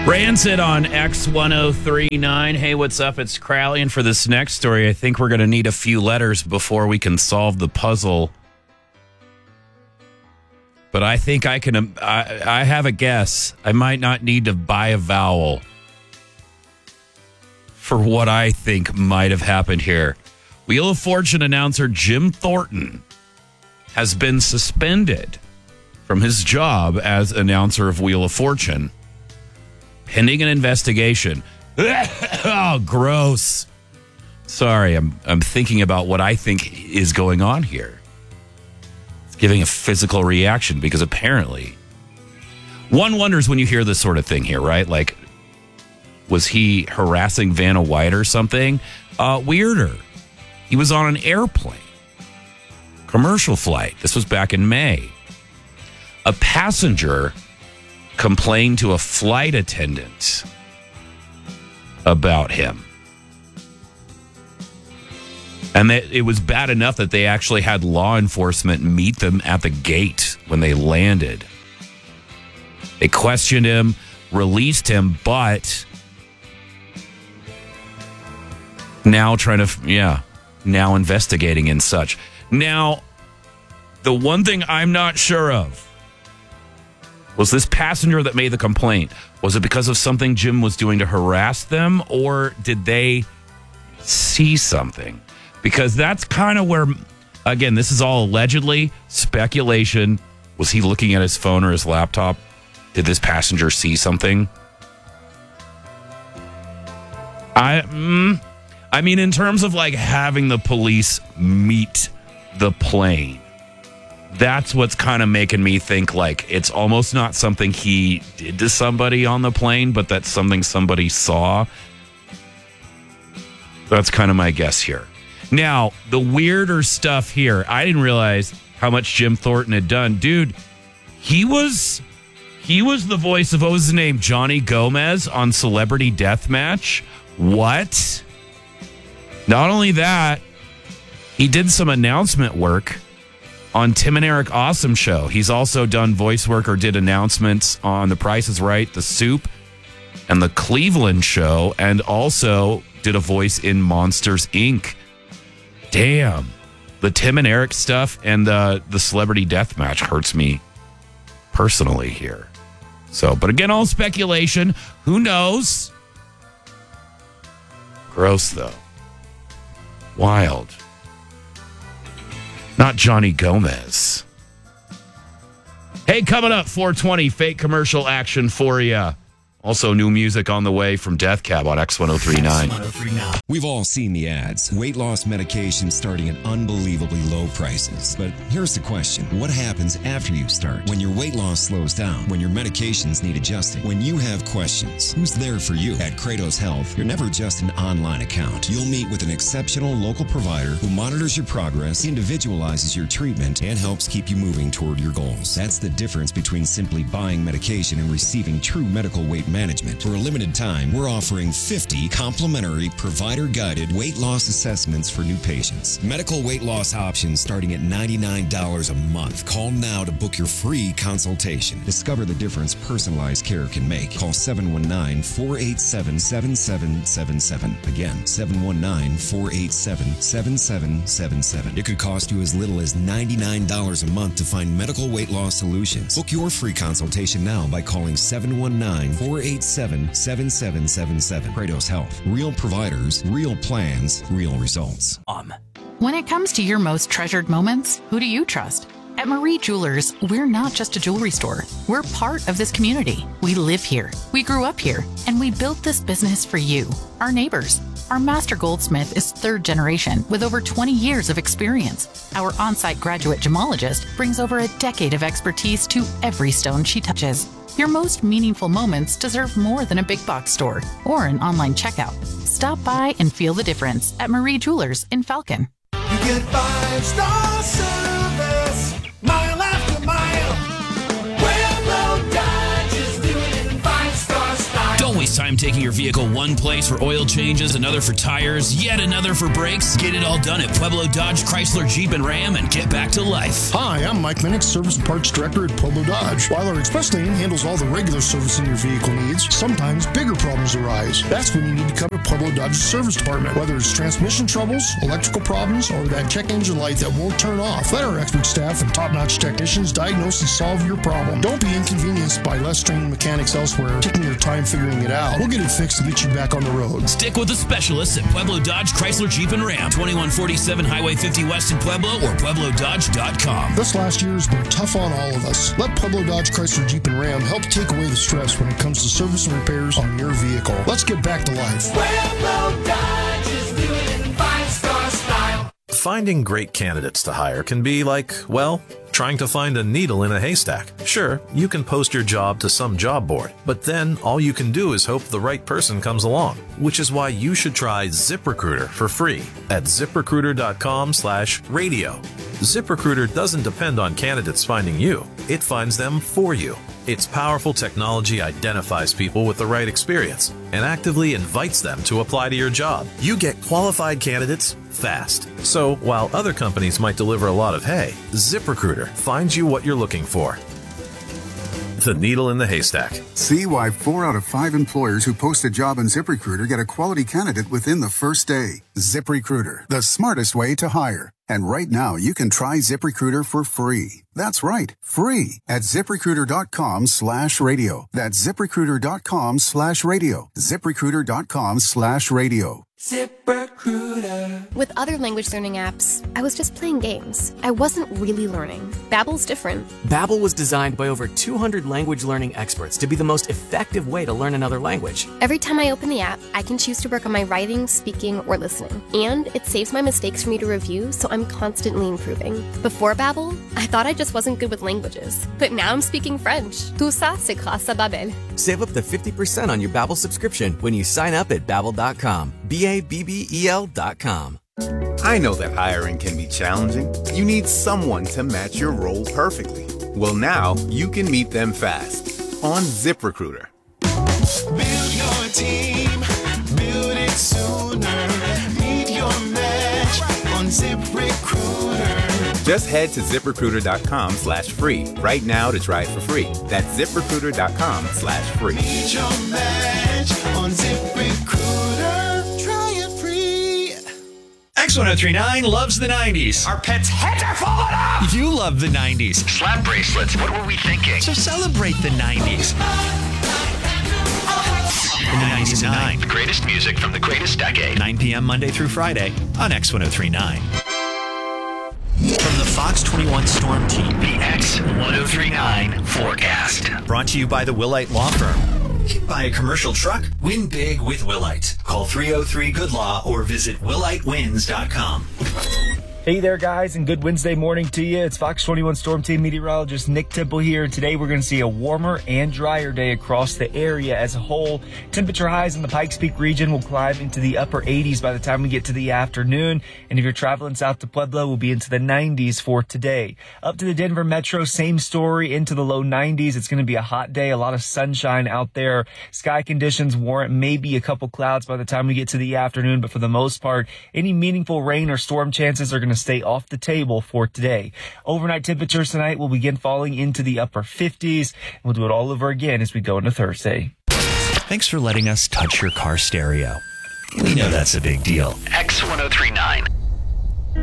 Rancid on X1039. Hey, what's up? It's Crowley. And for this next story, I think we're going to need a few letters before we can solve the puzzle. But I think I can. I have a guess. I might not need to buy a vowel for what I think might have happened here. Wheel of Fortune announcer Jim Thornton has been suspended from his job as announcer of Wheel of Fortune, pending an investigation. Oh, gross. Sorry, I'm thinking about what I think is going on here. It's giving a physical reaction because apparently one wonders when you hear this sort of thing here, right? Like, was he harassing Vanna White or something? Weirder. He was on an airplane, commercial flight. This was back in May. A passenger complained to a flight attendant about him. And that it was bad enough that they actually had law enforcement meet them at the gate when they landed. They questioned him, released him, but now now investigating and such. Now, the one thing I'm not sure of was this passenger that made the complaint. Was it because of something Jim was doing to harass them, or did they see something? Because that's kind of where, again, this is all allegedly speculation. Was he looking at his phone or his laptop? Did this passenger see something? I mean, in terms of like having the police meet the plane, that's what's kind of making me think like it's almost not something he did to somebody on the plane, but that's something somebody saw. That's kind of my guess here. Now, the weirder stuff here, I didn't realize how much Jim Thornton had done. Dude, he was the voice of, what was his name? Johnny Gomez on Celebrity Deathmatch. What? Not only that, he did some announcement work on Tim and Eric Awesome Show. He's also done voice work or did announcements on The Price is Right, The Soup, and The Cleveland Show, and also did a voice in Monsters, Inc. Damn. The Tim and Eric stuff and the Celebrity Deathmatch hurts me personally here. So, but again, all speculation. Who knows? Gross, though. Wild. Not Johnny Gomez. Hey, coming up, 420, fake commercial action for you. Also, new music on the way from Death Cab on X1039. X1039. We've all seen the ads. Weight loss medication starting at unbelievably low prices. But here's the question. What happens after you start? When your weight loss slows down? When your medications need adjusting? When you have questions? Who's there for you? At Kratos Health, you're never just an online account. You'll meet with an exceptional local provider who monitors your progress, individualizes your treatment, and helps keep you moving toward your goals. That's the difference between simply buying medication and receiving true medical weight management. For a limited time, we're offering 50 complimentary provider-guided weight loss assessments for new patients. Medical weight loss options starting at $99 a month. Call now to book your free consultation. Discover the difference personalized care can make. Call 719-487-7777. Again, 719-487-7777. It could cost you as little as $99 a month to find medical weight loss solutions. Book your free consultation now by calling 719-487-7777. Kratos Health. Real providers, real plans, real results. When it comes to your most treasured moments, who do you trust? At Marie Jewelers, we're not just a jewelry store. We're part of this community. We live here. We grew up here. And we built this business for you, our neighbors. Our master goldsmith is third generation with over 20 years of experience. Our on-site graduate gemologist brings over a decade of expertise to every stone she touches. Your most meaningful moments deserve more than a big box store or an online checkout. Stop by and feel the difference at Marie Jewelers in Falcon. You get 5-star service, mile after mile. Railroad Dodge is doing it in 5-star style. Don't waste time time taking your vehicle one place for oil changes, another for tires, yet another for brakes? Get it all done at Pueblo Dodge, Chrysler, Jeep, and Ram and get back to life. Hi, I'm Mike Minnick, Service and Parts Director at Pueblo Dodge. While our express lane handles all the regular servicing your vehicle needs, sometimes bigger problems arise. That's when you need to come to Pueblo Dodge's service department. Whether it's transmission troubles, electrical problems, or that check engine light that won't turn off, let our expert staff and top-notch technicians diagnose and solve your problem. Don't be inconvenienced by less trained mechanics elsewhere taking your time figuring it out. We'll get it fixed and get you back on the road. Stick with the specialists at Pueblo Dodge, Chrysler, Jeep, and Ram. 2147 Highway 50 West in Pueblo or PuebloDodge.com. This last year has been tough on all of us. Let Pueblo Dodge, Chrysler, Jeep, and Ram help take away the stress when it comes to service and repairs on your vehicle. Let's get back to life. Pueblo Dodge is doing 5-star style. Finding great candidates to hire can be like, well, trying to find a needle in a haystack. Sure, you can post your job to some job board, but then all you can do is hope the right person comes along, which is why you should try ZipRecruiter for free at ZipRecruiter.com/radio. ZipRecruiter doesn't depend on candidates finding you. It finds them for you. Its powerful technology identifies people with the right experience and actively invites them to apply to your job. You get qualified candidates fast. So while other companies might deliver a lot of hay, ZipRecruiter finds you what you're looking for. The needle in the haystack. See why 4 out of 5 employers who post a job on ZipRecruiter get a quality candidate within the first day. ZipRecruiter, the smartest way to hire. And right now, you can try ZipRecruiter for free. That's right, free at ZipRecruiter.com/radio. That's ZipRecruiter.com/radio. ZipRecruiter.com/radio. ZipRecruiter. With other language learning apps, I was just playing games. I wasn't really learning. Babbel's different. Babbel was designed by over 200 language learning experts to be the most effective way to learn another language. Every time I open the app, I can choose to work on my writing, speaking, or listening. And it saves my mistakes for me to review, so I'm constantly improving. Before Babbel, I thought I just wasn't good with languages. But now I'm speaking French. Tout ça, c'est grâce à Babbel. Save up to 50% on your Babbel subscription when you sign up at Babbel.com. BABBEL.com. I know that hiring can be challenging. You need someone to match your role perfectly. Well, now you can meet them fast on ZipRecruiter. Build your team, build it sooner. Meet your match on ZipRecruiter. Just head to ZipRecruiter.com/free right now to try it for free. That's ZipRecruiter.com/free. Meet your match on ZipRecruiter. Try it free. X1039 loves the 90s. Our pets' heads are falling off! You love the 90s. Slap bracelets, what were we thinking? So celebrate the 90s. In the 99. The greatest music from the greatest decade. 9 p.m. Monday through Friday on X1039. From the Fox 21 Storm Team, The X1039 forecast. brought to you by the Willite Law Firm. Buy a commercial truck? Win big with Willite. Call 303-GOOD-LAW or visit willitewins.com. Hey there, guys, and good Wednesday morning to you. It's Fox 21 Storm Team meteorologist Nick Temple here. Today, we're going to see a warmer and drier day across the area as a whole. Temperature highs in the Pikes Peak region will climb into the upper 80s by the time we get to the afternoon. And if you're traveling south to Pueblo, we'll be into the 90s for today. Up to the Denver metro, same story, into the low 90s. It's going to be a hot day, a lot of sunshine out there. Sky conditions warrant maybe a couple clouds by the time we get to the afternoon, but for the most part, any meaningful rain or storm chances are going to stay off the table for today. Overnight temperatures tonight will begin falling into the upper 50s. We'll do it all over again as we go into Thursday. Thanks for letting us touch your car stereo. We know that's a big deal. X1039.